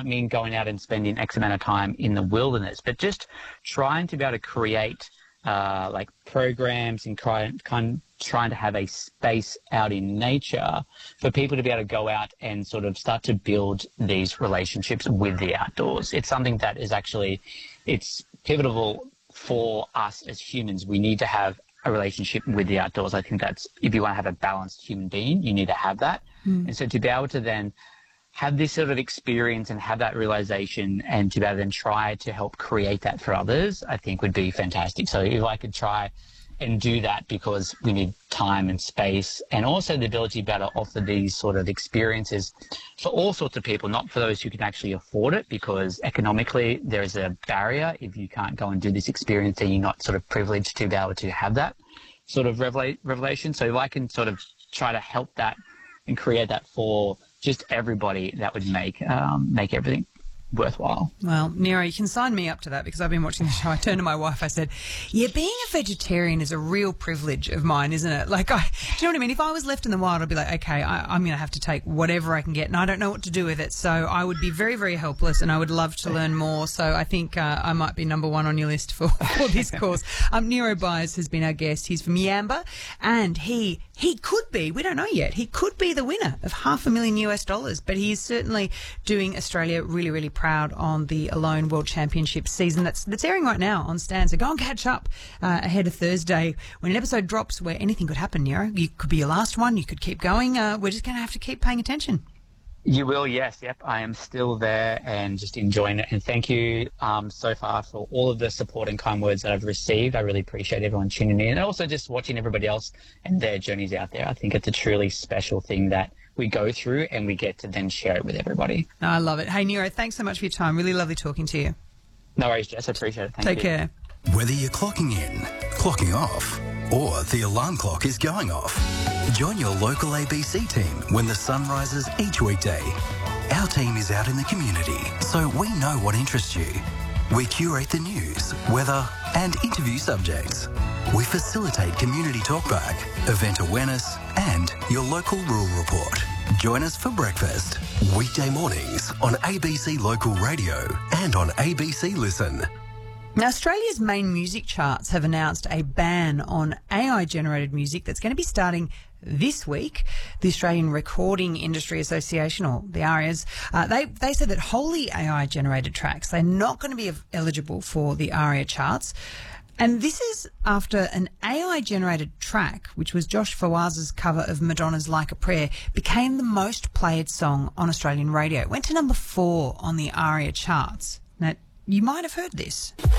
doesn't mean going out and spending X amount of time in the wilderness, but just trying to be able to create like programs and trying to have a space out in nature for people to be able to go out and sort of start to build these relationships with the outdoors. It's something that is actually, it's pivotal for us as humans. We need to have a relationship with the outdoors. I think that's, if you want to have a balanced human being, you need to have that. And so to be able to then have this sort of experience and have that realization and to be able to then try to help create that for others, I think would be fantastic. So if I could try and do that, because we need time and space and also the ability to be able to offer these sort of experiences for all sorts of people, not for those who can actually afford it, because economically there is a barrier. If you can't go and do this experience, then you're not sort of privileged to be able to have that sort of revelation. So if I can sort of try to help that and create that for just everybody, that would make everything worthwhile. Well, Nero, you can sign me up to that, because I've been watching the show. I turned to my wife, I said, yeah, being a vegetarian is a real privilege of mine, isn't it? Like, do you know what I mean? If I was left in the wild, I'd be like, okay, I'm going to have to take whatever I can get, and I don't know what to do with it. So I would be very, very helpless, and I would love to learn more. So I think I might be number one on your list for this course. Nero Byers has been our guest. He's from Yamba, and he could be, we don't know yet, he could be the winner of $500,000 US, but he is certainly doing Australia really, really proud on the Alone World Championship season that's airing right now on Stan. So go and catch up ahead of Thursday when an episode drops where anything could happen, Nero. You could be your last one. You could keep going. We're just going to have to keep paying attention. You will, yes. Yep, I am still there and just enjoying it. And thank you so far for all of the support and kind words that I've received. I really appreciate everyone tuning in and also just watching everybody else and their journeys out there. I think it's a truly special thing that we go through and we get to then share it with everybody. No, I love it. Hey, Nero, thanks so much for your time. Really lovely talking to you. No worries, Jess. I appreciate it. Thank you. Take care. Whether you're clocking in, clocking off, or the alarm clock is going off, join your local ABC team when the sun rises each weekday. Our team is out in the community, so we know what interests you. We curate the news, weather, and interview subjects. We facilitate community talkback, event awareness, and your local rural report. Join us for breakfast, weekday mornings on ABC Local Radio and on ABC Listen. Now, Australia's main music charts have announced a ban on AI-generated music that's going to be starting this week. The Australian Recording Industry Association, or the ARIAs, they said that wholly AI-generated tracks, they're not going to be eligible for the ARIA charts. And this is after an AI-generated track, which was Josh Fawaz's cover of Madonna's Like a Prayer, became the most played song on Australian radio. It went to number 4 on the ARIA charts. Now, you might have heard this.